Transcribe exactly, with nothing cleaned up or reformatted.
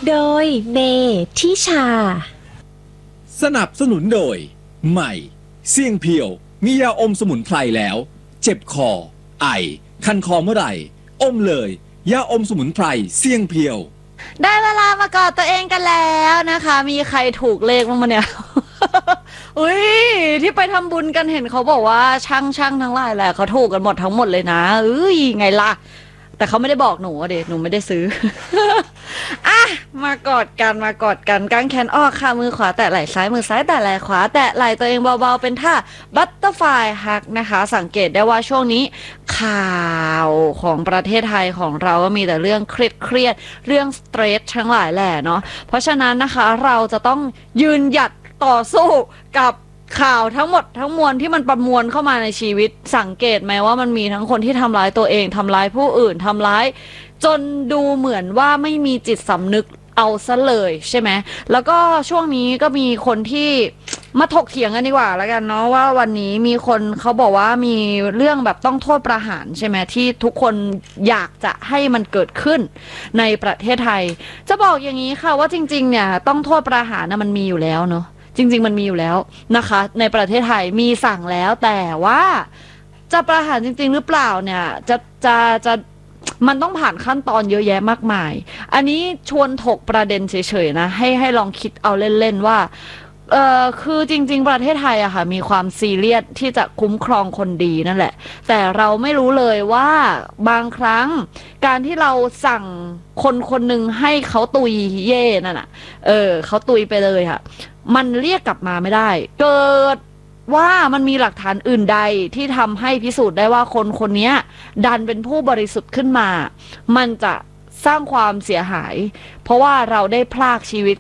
โดยเมทิชาสนับสนุนโดยใหม่เสี่ยงเพียวมียาอมสมุนไพรแล้วเจ็บคอไอคันคอเมื่อไหร่อมเลยยาอมสมุนไพรเสี่ยงเพียวได้เวลามากอดตัวเองกันแล้วนะคะ มีใครถูกเลขบ้างมาเนี่ย อุ้ยที่ไปทำบุญกันเห็นเขาบอกว่าช่างช่างทั้งหลายแหละเขาถูกกันหมดทั้งหมดเลยนะเอ้ยไงล่ะแต่เขาไม่ได้บอกหนูเด็หนูไม่ได้ซื้อ อ่ะมากอดกันมากอดกันกางแขนออกค่ะมือขวาแตะไหล่ซ้ายมือซ้ายแตะไหล่ขวาแตะไหล่ตัวเองเบาๆเป็นท่าบัตเตอร์ฟลายฮักนะคะสังเกตได้ว่าช่วงนี้ข่าวของประเทศไทยของเราก็มีแต่เรื่องเครียดๆเรื่องสเตรสทั้งหลายแหละเนาะเพราะฉะนั้นนะคะเราจะต้องยืนหยัดต่อสู้กับข่าวทั้งหมดทั้งมวลที่มันประมวลเข้ามาในชีวิตสังเกตไหมว่ามันมีทั้งคนที่ทำร้ายตัวเองทำร้ายผู้อื่นทำร้ายจนดูเหมือนว่าไม่มีจิตสำนึกเอาซะเลยใช่ไหมแล้วก็ช่วงนี้ก็มีคนที่มาถกเถียงกันดีกว่าแล้วกันเนาะว่าวันนี้มีคนเขาบอกว่ามีเรื่องแบบต้องโทษประหารใช่ไหมที่ทุกคนอยากจะให้มันเกิดขึ้นในประเทศไทยจะบอกอย่างนี้ค่ะว่าจริงๆเนี่ยต้องโทษประหารนะมันมีอยู่แล้วเนาะจริงๆมันมีอยู่แล้วนะคะในประเทศไทยมีสั่งแล้วแต่ว่าจะประหารจริงๆหรือเปล่าเนี่ยจะจะจะมันต้องผ่านขั้นตอนเยอะแยะมากมายอันนี้ชวนถกประเด็นเฉยๆนะให้ให้ลองคิดเอาเล่นๆว่าเอ่อคือจริงๆประเทศไทยอะค่ะมีความซีเรียสที่จะคุ้มครองคนดีนั่นแหละแต่เราไม่รู้เลยว่าบางครั้งการที่เราสั่งคนคนหนึ่งให้เขาตุยเย่นั่นอะเออเขาตุยไปเลยค่ะมันเรียกกลับมาไม่ได้เกิดว่ามันมีหลักฐานอื่นใดที่ทำให้พิสูจน์ได้ว่าคนคนนี้ดันเป็นผู้บริสุทธิ์ขึ้นมามันจะสร้างความเสียหายเพราะว่าเราได้พรากชีวิต